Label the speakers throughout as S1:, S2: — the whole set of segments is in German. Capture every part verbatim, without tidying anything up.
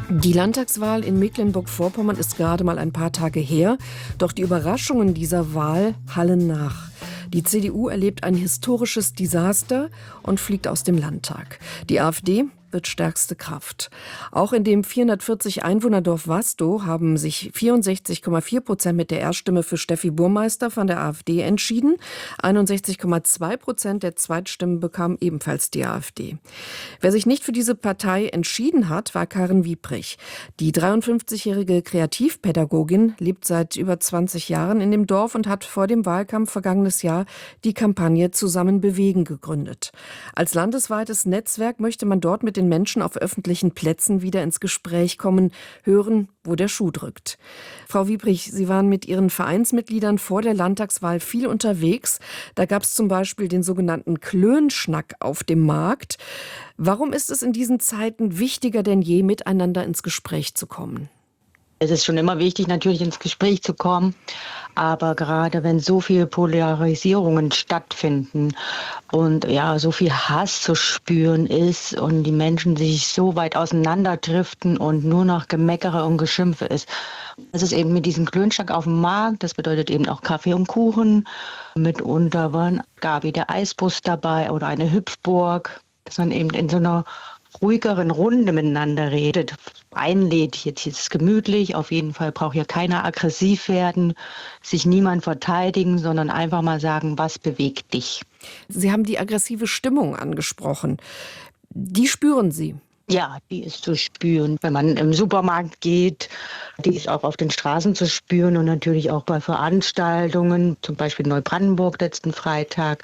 S1: Die Landtagswahl in Mecklenburg-Vorpommern ist gerade mal ein paar Tage her, doch die Überraschungen dieser Wahl hallen nach. Die C D U erlebt ein historisches Desaster und fliegt aus dem Landtag. Die AfD wird stärkste Kraft. Auch in dem vierhundertvierzig Einwohnerdorf Wastow haben sich vierundsechzig Komma vier Prozent mit der Erststimme für Steffi Burmeister von der AfD entschieden. einundsechzig Komma zwei Prozent der Zweitstimmen bekam ebenfalls die AfD. Wer sich nicht für diese Partei entschieden hat, war Karin Wieprich. Die dreiundfünfzigjährige Kreativpädagogin lebt seit über zwanzig Jahren in dem Dorf und hat vor dem Wahlkampf vergangenes Jahr die Kampagne Zusammen bewegen gegründet. Als landesweites Netzwerk möchte man dort mit den Menschen auf öffentlichen Plätzen wieder ins Gespräch kommen, hören, wo der Schuh drückt. Frau Wieprich, Sie waren mit Ihren Vereinsmitgliedern vor der Landtagswahl viel unterwegs. Da gab es zum Beispiel den sogenannten Klönschnack auf dem Markt. Warum ist es in diesen Zeiten wichtiger denn je, miteinander ins Gespräch zu kommen?
S2: Es ist schon immer wichtig, natürlich ins Gespräch zu kommen, aber gerade wenn so viele Polarisierungen stattfinden und ja so viel Hass zu spüren ist und die Menschen sich so weit auseinanderdriften und nur noch Gemeckere und Geschimpfe ist, das ist eben mit diesem Klönschnack auf dem Markt, das bedeutet eben auch Kaffee und Kuchen, mitunter waren Gabi der Eisbus dabei oder eine Hüpfburg, dass man eben in so einer ruhigeren Runde miteinander redet, einlädt, jetzt ist es gemütlich, auf jeden Fall braucht ja keiner aggressiv werden, sich niemand verteidigen, sondern einfach mal sagen, was bewegt dich?
S1: Sie haben die aggressive Stimmung angesprochen. Die spüren Sie?
S2: Ja, die ist zu spüren, wenn man im Supermarkt geht, die ist auch auf den Straßen zu spüren und natürlich auch bei Veranstaltungen, zum Beispiel Neubrandenburg letzten Freitag.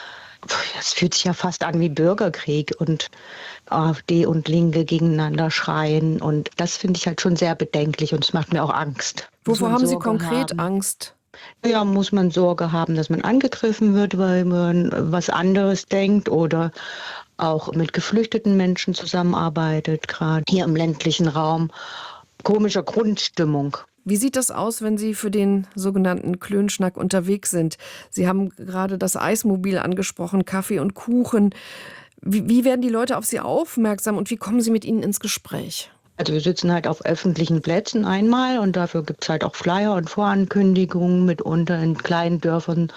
S2: Es fühlt sich ja fast an wie Bürgerkrieg und AfD und Linke gegeneinander schreien. Und das finde ich halt schon sehr bedenklich und es macht mir auch Angst.
S1: Wovor haben Sie konkret haben. Angst?
S2: Ja, muss man Sorge haben, dass man angegriffen wird, weil man was anderes denkt oder auch mit geflüchteten Menschen zusammenarbeitet, gerade hier im ländlichen Raum. Komischer Grundstimmung.
S1: Wie sieht das aus, wenn Sie für den sogenannten Klönschnack unterwegs sind? Sie haben gerade das Eismobil angesprochen, Kaffee und Kuchen. Wie, wie werden die Leute auf Sie aufmerksam und wie kommen Sie mit ihnen ins Gespräch?
S2: Also wir sitzen halt auf öffentlichen Plätzen einmal und dafür gibt es halt auch Flyer und Vorankündigungen, mitunter in kleinen Dörfern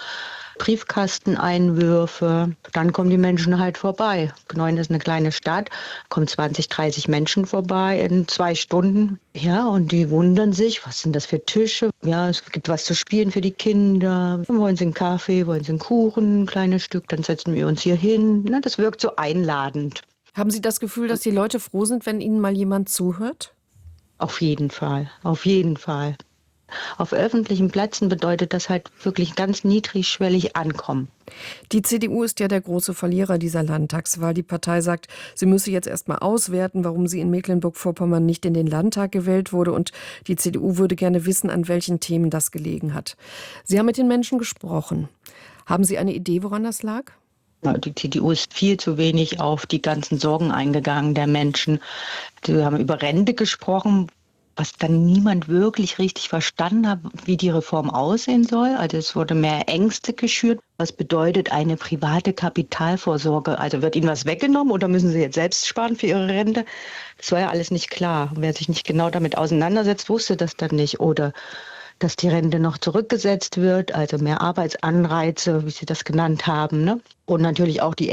S2: Briefkasteneinwürfe. Dann kommen die Menschen halt vorbei. Gneuen ist eine kleine Stadt, kommen zwanzig, dreißig Menschen vorbei in zwei Stunden. Ja, und die wundern sich, was sind das für Tische? Ja, es gibt was zu spielen für die Kinder. Wollen sie einen Kaffee, wollen sie einen Kuchen, ein kleines Stück, dann setzen wir uns hier hin. Na, das wirkt so einladend.
S1: Haben Sie das Gefühl, dass die Leute froh sind, wenn ihnen mal jemand zuhört?
S2: Auf jeden Fall, auf jeden Fall. Auf öffentlichen Plätzen bedeutet das halt wirklich ganz niedrigschwellig ankommen.
S1: Die C D U ist ja der große Verlierer dieser Landtagswahl. Die Partei sagt, sie müsse jetzt erst mal auswerten, warum sie in Mecklenburg-Vorpommern nicht in den Landtag gewählt wurde. Und die C D U würde gerne wissen, an welchen Themen das gelegen hat. Sie haben mit den Menschen gesprochen. Haben Sie eine Idee, woran das lag?
S2: Die C D U ist viel zu wenig auf die ganzen Sorgen eingegangen der Menschen. Wir haben über Rente gesprochen, was dann niemand wirklich richtig verstanden hat, wie die Reform aussehen soll. Also es wurde mehr Ängste geschürt. Was bedeutet eine private Kapitalvorsorge? Also wird ihnen was weggenommen oder müssen sie jetzt selbst sparen für ihre Rente? Das war ja alles nicht klar. Wer sich nicht genau damit auseinandersetzt, wusste das dann nicht. Oder dass die Rente noch zurückgesetzt wird, also mehr Arbeitsanreize, wie Sie das genannt haben, ne? Und natürlich auch die